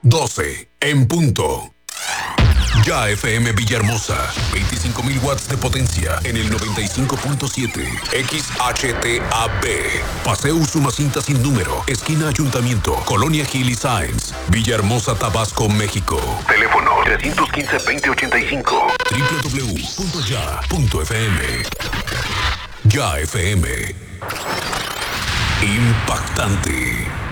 12 en punto. Ya FM Villahermosa, 25.000 watts de potencia en el 95.7. XHTAB. Paseo Usumacinta sin número, esquina Ayuntamiento, Colonia Gil y Sáenz, Villahermosa, Tabasco, México. Teléfono 315-2085. www.ya.fm. Ya FM. Impactante.